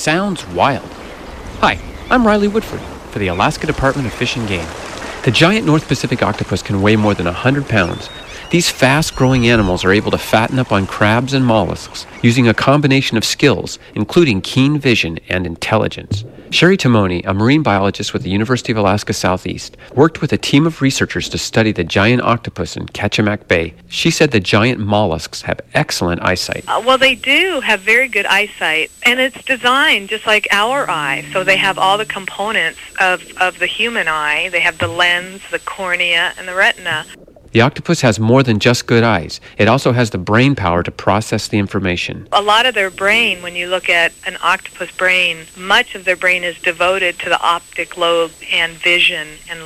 sounds wild. Hi, I'm Riley Woodford for the Alaska Department of Fish and Game. The giant North Pacific octopus can weigh more than 100 pounds. These fast-growing animals are able to fatten up on crabs and mollusks using a combination of skills, including keen vision and intelligence. Sherry Timoni, a marine biologist with the University of Alaska Southeast, worked with a team of researchers to study the giant octopus in Kachemak Bay. She said the giant mollusks have excellent eyesight. Well, they do have very good eyesight, and it's designed just like our eye. So they have all the components of the human eye. They have the lens, the cornea, and the retina. The octopus has more than just good eyes. It also has the brain power to process the information. A lot of their brain, when you look at an octopus brain, much of their brain is devoted to the optic lobe and vision and